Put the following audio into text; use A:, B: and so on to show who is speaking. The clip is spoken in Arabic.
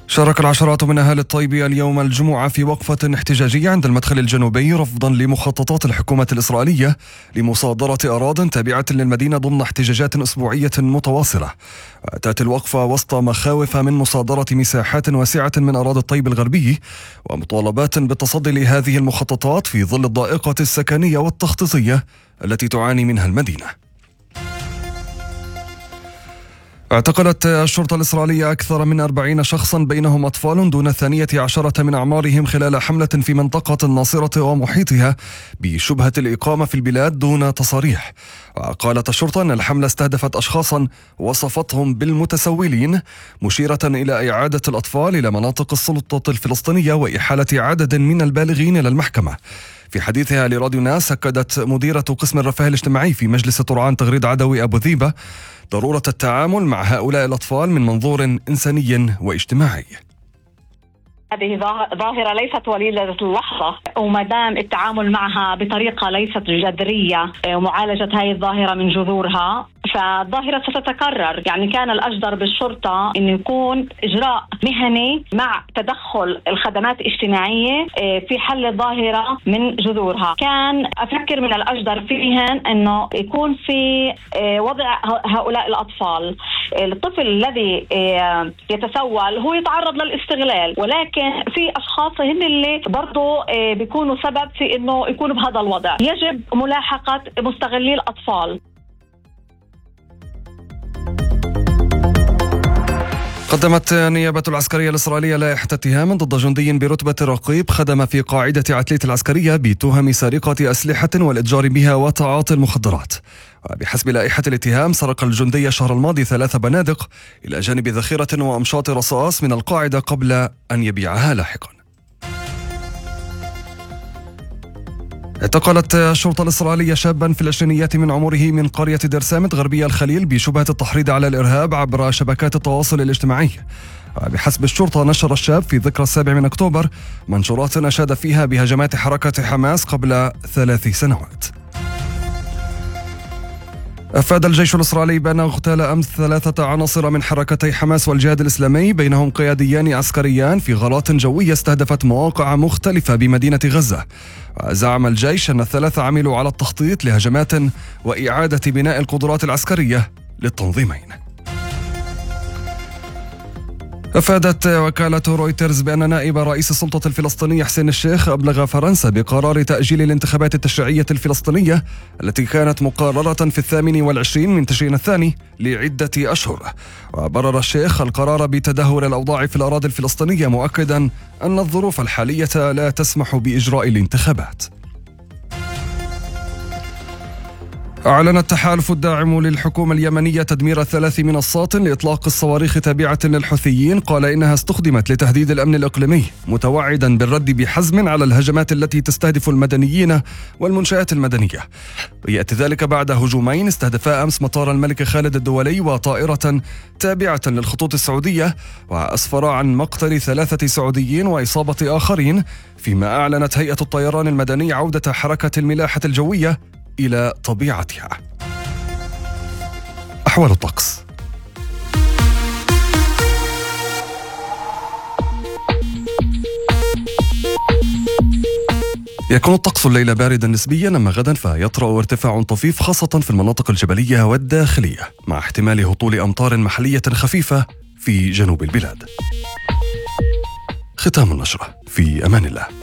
A: شارك العشرات من أهالي الطيب اليوم الجمعة في وقفة احتجاجية عند المدخل الجنوبي رفضا لمخططات الحكومة الإسرائيلية لمصادرة أراضٍ تابعة للمدينة ضمن احتجاجات أسبوعية متواصلة. تأتي الوقفة وسط مخاوف من مصادرة مساحات واسعة من أراضي الطيب الغربي ومطالبات بالتصدي لهذه المخططات في ظل الضائقة السكنية والتخطيطية التي تعاني منها المدينة. اعتقلت الشرطة الإسرائيلية أكثر من 40 شخصا بينهم أطفال دون 12 من أعمارهم خلال حملة في منطقة الناصرة ومحيطها بشبهة الإقامة في البلاد دون تصاريح. وقالت الشرطة أن الحملة استهدفت أشخاصا وصفتهم بالمتسولين، مشيرة إلى إعادة الأطفال إلى مناطق السلطة الفلسطينية وإحالة عدد من البالغين إلى المحكمة. في حديثها لراديو ناس أكدت مديرة قسم الرفاه الاجتماعي في مجلس طرعان تغريد عدوي أبو ذيبة ضرورة التعامل مع هؤلاء الأطفال من منظور إنساني واجتماعي.
B: هذه ظاهرة ليست وليدة اللحظة، وما دام التعامل معها بطريقة ليست جذرية ومعالجة هذه الظاهرة من جذورها فالظاهرة ستتكرر. يعني كان الأجدر بالشرطة أن يكون إجراء مهني مع تدخل الخدمات الاجتماعية في حل الظاهرة من جذورها. كان أفكر من الأجدر فيهن أنه يكون في وضع هؤلاء الأطفال. الطفل الذي يتسول هو يتعرض للاستغلال، ولكن في أشخاص هن اللي برضو بيكونوا سبب في أنه يكونوا بهذا الوضع. يجب ملاحقة مستغلي الأطفال.
A: قدمت النيابة العسكرية الإسرائيلية لائحة اتهام ضد جندي برتبة رقيب خدم في قاعدة عتلية العسكرية بتهم سرقة أسلحة والإتجار بها وتعاطي المخدرات. وبحسب لائحة الاتهام سرق الجندي الشهر الماضي 3 بنادق إلى جانب ذخيرة وأمشاط رصاص من القاعدة قبل أن يبيعها لاحقا. اعتقلت الشرطة الإسرائيلية شابا في العشرينيات من عمره من قرية دير سامت غربية الخليل بشبهة التحريض على الإرهاب عبر شبكات التواصل الاجتماعي. بحسب الشرطة نشر الشاب في ذكرى 7 من أكتوبر منشورات أشاد فيها بهجمات حركة حماس قبل 3 سنوات. أفاد الجيش الإسرائيلي بأن اغتال أمس 3 عناصر من حركتي حماس والجهاد الإسلامي بينهم قياديان عسكريان في غارات جوية استهدفت مواقع مختلفة بمدينة غزة. زعم الجيش أن ال3 عملوا على التخطيط لهجمات وإعادة بناء القدرات العسكرية للتنظيمين. أفادت وكالة رويترز بأن نائب رئيس السلطة الفلسطينية حسين الشيخ أبلغ فرنسا بقرار تأجيل الانتخابات التشريعية الفلسطينية التي كانت مقررة في 28 من تشرين الثاني لعدة أشهر. وبرر الشيخ القرار بتدهور الأوضاع في الأراضي الفلسطينية، مؤكدا أن الظروف الحالية لا تسمح بإجراء الانتخابات. أعلن التحالف الداعم للحكومة اليمنية تدمير 3 منصات لإطلاق الصواريخ تابعة للحوثيين، قال إنها استخدمت لتهديد الأمن الإقليمي، متوعدا بالرد بحزم على الهجمات التي تستهدف المدنيين والمنشآت المدنية. يأتي ذلك بعد هجومين استهدفا أمس مطار الملك خالد الدولي وطائرة تابعة للخطوط السعودية، وأسفر عن مقتل 3 سعوديين وإصابة آخرين، فيما أعلنت هيئة الطيران المدني عودة حركة الملاحة الجوية إلى طبيعتها. أحوال الطقس. يكون الطقس الليلة باردا نسبيا، أما غدا فيطرأ ارتفاع طفيف خاصة في المناطق الجبلية والداخلية، مع احتمال هطول أمطار محلية خفيفة في جنوب البلاد. ختام النشرة، في أمان الله.